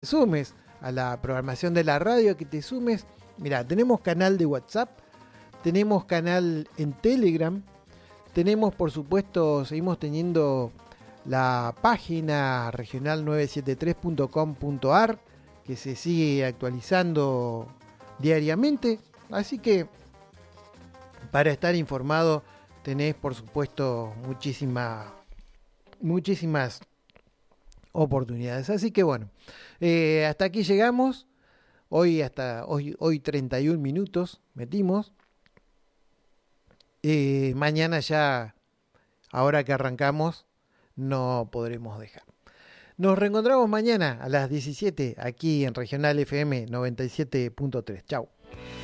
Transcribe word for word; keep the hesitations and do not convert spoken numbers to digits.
sumes a la programación de la radio, que te sumes. Mira, tenemos canal de WhatsApp, tenemos canal en Telegram, tenemos, por supuesto, seguimos teniendo la página regional novecientos setenta y tres punto com punto a r, que se sigue actualizando diariamente. Así que para estar informado tenés, por supuesto, muchísima, muchísimas oportunidades. Así que bueno, eh, hasta aquí llegamos. Hoy hasta hoy, hoy treinta y un minutos metimos. Eh, mañana ya, ahora que arrancamos, no podremos dejar. Nos reencontramos mañana a las diecisiete aquí en Regional F M noventa y siete punto tres. Chau.